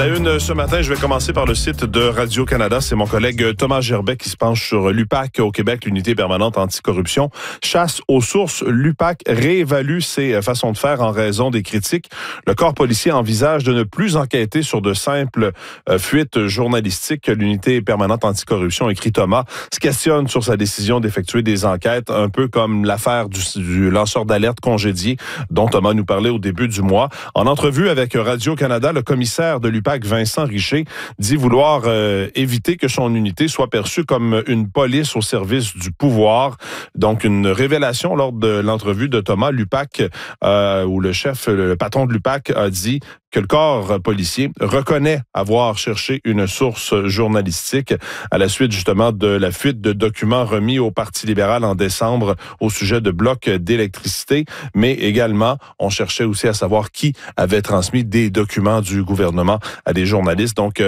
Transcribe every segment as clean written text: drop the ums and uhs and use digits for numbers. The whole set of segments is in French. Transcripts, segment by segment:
la une ce matin, je vais commencer par le site de Radio-Canada. C'est mon collègue Thomas Gerbet qui se penche sur l'UPAC au Québec, l'unité permanente anticorruption. Chasse aux sources, l'UPAC réévalue ses façons de faire en raison des critiques. Le corps policier envisage de ne plus enquêter sur de simples fuites journalistiques. L'unité permanente anticorruption, écrit Thomas, se questionne sur sa décision d'effectuer des enquêtes, un peu comme l'affaire du lanceur d'alerte congédié dont Thomas nous parlait au début du mois. En entrevue avec Radio-Canada, le commissaire de l'UPAC, Vincent Richer, dit vouloir éviter que son unité soit perçue comme une police au service du pouvoir. Donc, une révélation lors de l'entrevue de Thomas. L'UPAC, où le patron de l'UPAC a dit que le corps policier reconnaît avoir cherché une source journalistique à la suite justement de la fuite de documents remis au Parti libéral en décembre au sujet de blocs d'électricité, mais également on cherchait aussi à savoir qui avait transmis des documents du gouvernement à des journalistes. Donc,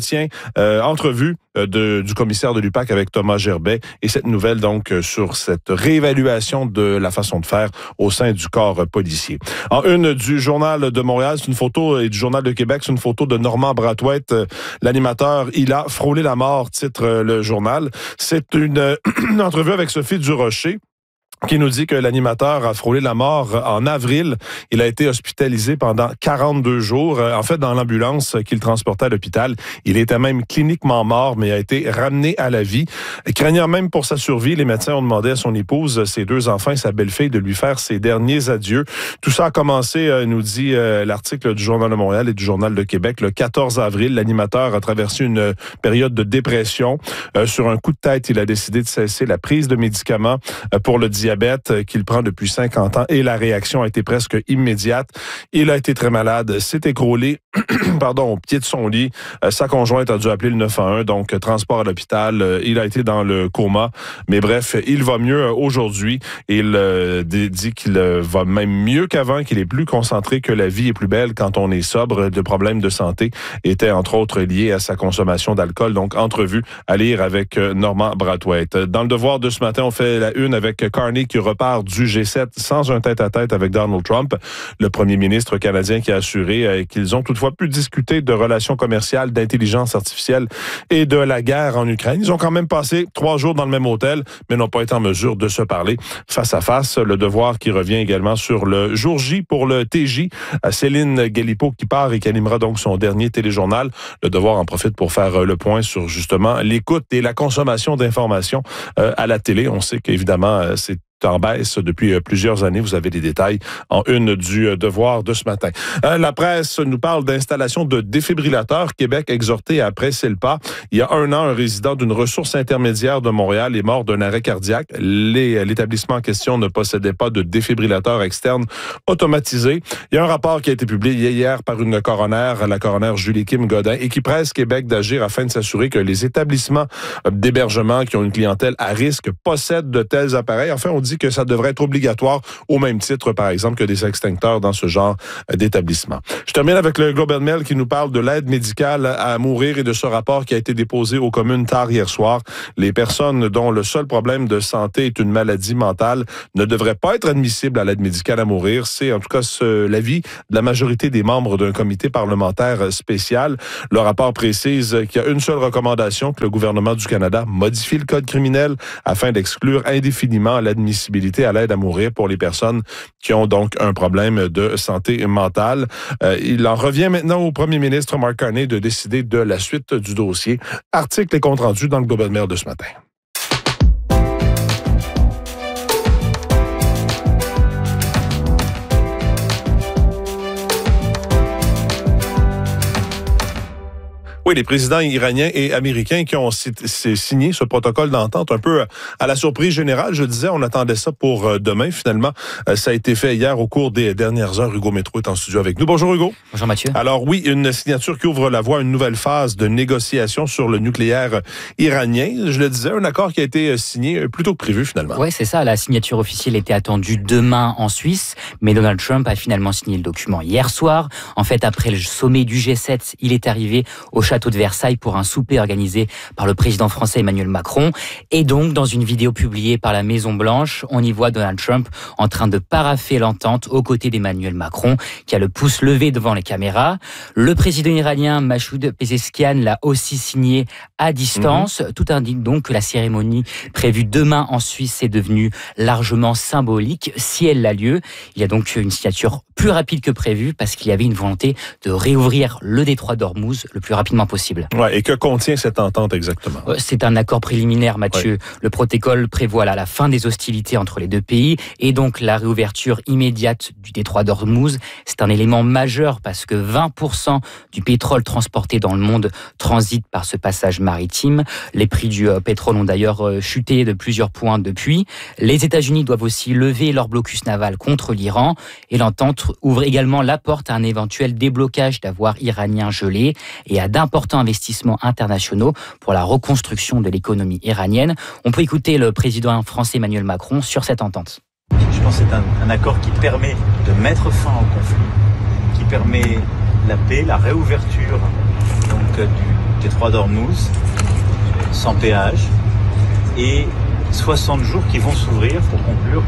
entrevue du commissaire de l'UPAC avec Thomas Gerbet et cette nouvelle donc sur cette réévaluation de la façon de faire au sein du corps policier. En une du Journal de Montréal, c'est une photo, et du Journal de Québec, c'est une photo de Normand Brathwaite, l'animateur. Il a frôlé la mort, titre le journal. C'est une entrevue avec Sophie Durocher, qui nous dit que l'animateur a frôlé la mort en avril. Il a été hospitalisé pendant 42 jours. En fait, dans l'ambulance qu'il transportait à l'hôpital, il était même cliniquement mort, mais a été ramené à la vie. Craignant même pour sa survie, les médecins ont demandé à son épouse, ses deux enfants et sa belle-fille de lui faire ses derniers adieux. Tout ça a commencé, nous dit l'article du Journal de Montréal et du Journal de Québec, le 14 avril. L'animateur a traversé une période de dépression. Sur un coup de tête, il a décidé de cesser la prise de médicaments pour le diabète qu'il prend depuis 50 ans et la réaction a été presque immédiate. Il a été très malade, s'est écroulé au pied de son lit. Sa conjointe a dû appeler le 911, donc transport à l'hôpital. Il a été dans le coma, mais bref, il va mieux aujourd'hui. Il dit qu'il va même mieux qu'avant, qu'il est plus concentré, que la vie est plus belle quand on est sobre. Le problème de santé était entre autres lié à sa consommation d'alcool. Donc, entrevue à lire avec Normand Brathwaite. Dans le Devoir de ce matin, on fait la une avec Carney qui repart du G7 sans un tête-à-tête avec Donald Trump, le premier ministre canadien qui a assuré qu'ils ont toutefois pu discuter de relations commerciales, d'intelligence artificielle et de la guerre en Ukraine. Ils ont quand même passé 3 jours dans le même hôtel, mais n'ont pas été en mesure de se parler face à face. Le Devoir qui revient également sur le jour J pour le TJ. Céline Galipo qui part et qui animera donc son dernier téléjournal. Le Devoir en profite pour faire le point sur justement l'écoute et la consommation d'informations à la télé. On sait qu'évidemment, c'est en baisse depuis plusieurs années. Vous avez des détails en une du Devoir de ce matin. La presse nous parle d'installation de défibrillateurs. Québec exhorté à presser le pas. Il y a 1 an, un résident d'une ressource intermédiaire de Montréal est mort d'un arrêt cardiaque. L'établissement en question ne possédait pas de défibrillateur externe automatisé. Il y a un rapport qui a été publié hier par une coroner, la coroner Julie Kim Godin, et qui presse Québec d'agir afin de s'assurer que les établissements d'hébergement qui ont une clientèle à risque possèdent de tels appareils. Enfin, on dit que ça devrait être obligatoire au même titre, par exemple, que des extincteurs dans ce genre d'établissement. Je termine avec le Globe and Mail qui nous parle de l'aide médicale à mourir et de ce rapport qui a été déposé aux communes tard hier soir. Les personnes dont le seul problème de santé est une maladie mentale ne devraient pas être admissibles à l'aide médicale à mourir. C'est en tout cas l'avis de la majorité des membres d'un comité parlementaire spécial. Le rapport précise qu'il y a une seule recommandation, que le gouvernement du Canada modifie le code criminel afin d'exclure indéfiniment l'admissibilité à l'aide à mourir pour les personnes qui ont donc un problème de santé mentale. Il en revient maintenant au premier ministre Mark Carney de décider de la suite du dossier. Article et compte rendu dans le Globe and Mail de ce matin. Oui, les présidents iraniens et américains qui ont signé ce protocole d'entente un peu à la surprise générale. Je disais, on attendait ça pour demain. Finalement, ça a été fait hier au cours des dernières heures. Hugo Métro est en studio avec nous. Bonjour Hugo. Bonjour Mathieu. Alors oui, une signature qui ouvre la voie à une nouvelle phase de négociation sur le nucléaire iranien. Je le disais, un accord qui a été signé plus tôt que prévu finalement. Oui, c'est ça. La signature officielle était attendue demain en Suisse, mais Donald Trump a finalement signé le document hier soir. En fait, après le sommet du G7, il est arrivé au château château de Versailles pour un souper organisé par le président français Emmanuel Macron. Et donc, dans une vidéo publiée par la Maison-Blanche, on y voit Donald Trump en train de parapher l'entente aux côtés d'Emmanuel Macron, qui a le pouce levé devant les caméras. Le président iranien Masoud Pezeshkian l'a aussi signé à distance. Tout indique donc que la cérémonie prévue demain en Suisse est devenue largement symbolique, si elle a lieu. Il y a donc une signature plus rapide que prévu parce qu'il y avait une volonté de réouvrir le détroit d'Ormuz le plus rapidement possible. Ouais, et que contient cette entente exactement? C'est un accord préliminaire, Mathieu. Ouais. Le protocole prévoit la fin des hostilités entre les deux pays et donc la réouverture immédiate du détroit d'Ormuz. C'est un élément majeur parce que 20% du pétrole transporté dans le monde transite par ce passage maritime. Les prix du pétrole ont d'ailleurs chuté de plusieurs points depuis. Les États-Unis doivent aussi lever leur blocus naval contre l'Iran et l'entente ouvre également la porte à un éventuel déblocage d'avoirs iraniens gelés et à d'importants investissements internationaux pour la reconstruction de l'économie iranienne. On peut écouter le président français Emmanuel Macron sur cette entente. Je pense que c'est un accord qui permet de mettre fin au conflit, qui permet la paix, la réouverture donc, du détroit d'Ormuz sans péage et 60 jours qui vont s'ouvrir pour conclure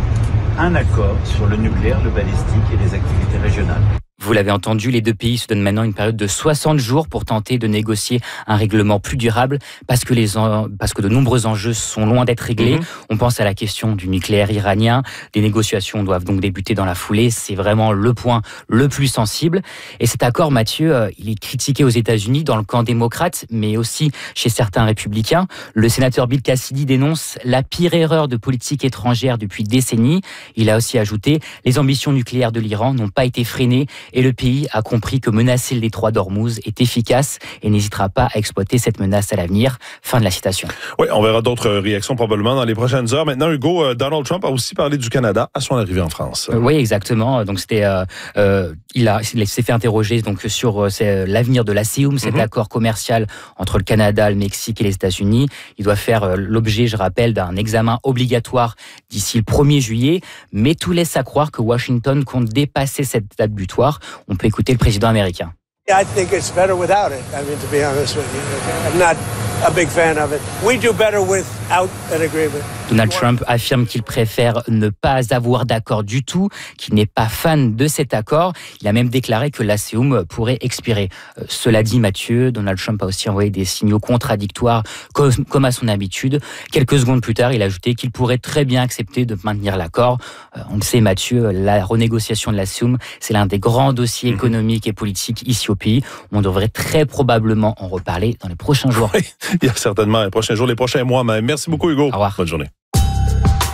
un accord sur le nucléaire, le balistique et les activités régionales. Vous l'avez entendu, les deux pays se donnent maintenant une période de 60 jours pour tenter de négocier un règlement plus durable parce que de nombreux enjeux sont loin d'être réglés. On pense à la question du nucléaire iranien. Des négociations doivent donc débuter dans la foulée. C'est vraiment le point le plus sensible. Et cet accord, Mathieu, il est critiqué aux États-Unis dans le camp démocrate, mais aussi chez certains républicains. Le sénateur Bill Cassidy dénonce la pire erreur de politique étrangère depuis des décennies. Il a aussi ajouté « Les ambitions nucléaires de l'Iran n'ont pas été freinées ». Et le pays a compris que menacer le détroit d'Ormuz est efficace et n'hésitera pas à exploiter cette menace à l'avenir. Fin de la citation. Oui, on verra d'autres réactions probablement dans les prochaines heures. Maintenant, Hugo, Donald Trump a aussi parlé du Canada à son arrivée en France. Oui, exactement. Donc c'était, il s'est fait interroger donc sur l'avenir de l'ASEUM, cet accord commercial entre le Canada, le Mexique et les États-Unis. Il doit faire l'objet, je rappelle, d'un examen obligatoire d'ici le 1er juillet. Mais tout laisse à croire que Washington compte dépasser cette date butoir. On peut écouter le président américain. I think it's better without it. I mean, to be honest with you, I'm not a big fan of it. We do better without an agreement. Donald Trump affirme qu'il préfère ne pas avoir d'accord du tout, qu'il n'est pas fan de cet accord. Il a même déclaré que l'ASEUM pourrait expirer. Cela dit, Mathieu, Donald Trump a aussi envoyé des signaux contradictoires, comme à son habitude. Quelques secondes plus tard, il a ajouté qu'il pourrait très bien accepter de maintenir l'accord. On le sait, Mathieu, la renégociation de l'ASEUM, c'est l'un des grands dossiers économiques et politiques ici au pays. On devrait très probablement en reparler dans les prochains jours. Oui, il y a certainement les prochains jours, les prochains mois. Mais merci beaucoup, Hugo. Au revoir. Bonne journée.